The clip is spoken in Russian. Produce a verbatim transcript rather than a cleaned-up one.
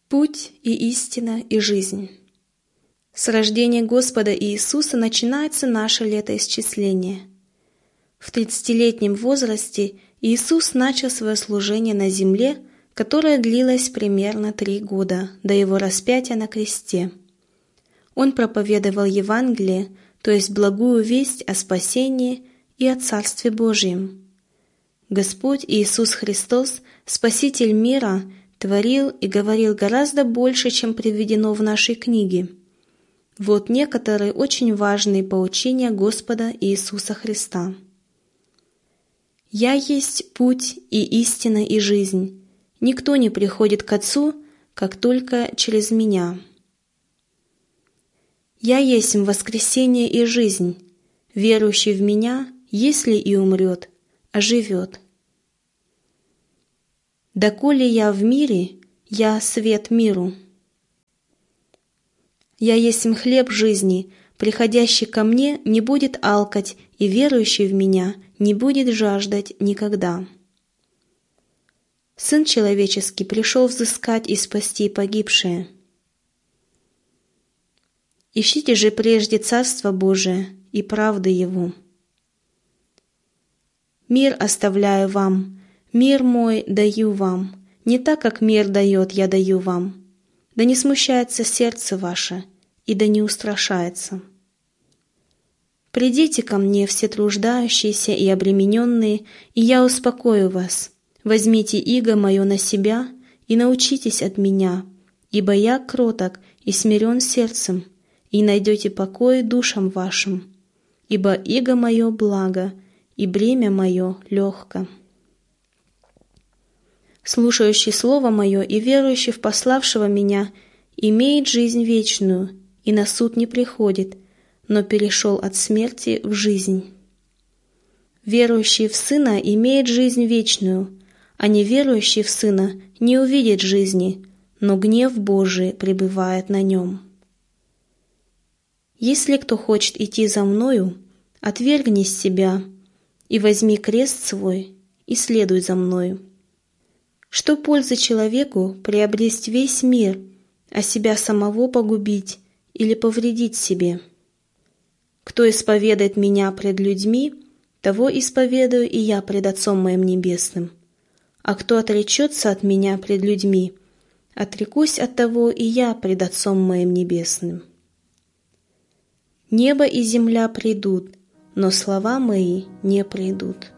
Путь и истина и жизнь. С рождения Господа Иисуса начинается наше летоисчисление. В тридцатилетнем возрасте Иисус начал свое служение на земле, которое длилось примерно три года до Его распятия на кресте. Он проповедовал Евангелие, то есть благую весть о спасении и о Царстве Божьем. Господь Иисус Христос, Спаситель мира, творил и говорил гораздо больше, чем приведено в нашей книге. Вот некоторые очень важные поучения Господа Иисуса Христа. «Я есть путь и истина и жизнь. Никто не приходит к Отцу, как только через Меня. Я есть воскресение и жизнь. Верующий в Меня, если и умрет, оживет. Доколе я в мире, я свет миру. Я есть хлеб жизни, приходящий ко мне не будет алкать, и верующий в Меня не будет жаждать никогда. Сын человеческий пришел взыскать и спасти погибшие. Ищите же прежде Царство Божие и правды Его. Мир оставляю вам, мир мой даю вам, не так, как мир дает, я даю вам. Да не смущается сердце ваше, и да не устрашается. Придите ко мне, все труждающиеся и обремененные, и я успокою вас. Возьмите иго мое на себя и научитесь от меня, ибо я кроток и смирен сердцем, и найдете покой душам вашим, ибо иго мое благо, и бремя мое легко. Слушающий слово мое и верующий в пославшего меня имеет жизнь вечную, и на суд не приходит, но перешел от смерти в жизнь. Верующий в Сына имеет жизнь вечную, а неверующий в Сына не увидит жизни, но гнев Божий пребывает на нем. Если кто хочет идти за Мною, отвергни себя и возьми крест свой и следуй за Мною. Что пользы человеку приобрести весь мир, а себя самого погубить или повредить себе? Кто исповедает Меня пред людьми, того исповедую и Я пред Отцом Моим Небесным. А кто отречется от Меня пред людьми, отрекусь от того и Я пред Отцом Моим Небесным. Небо и земля придут, но слова Мои не придут.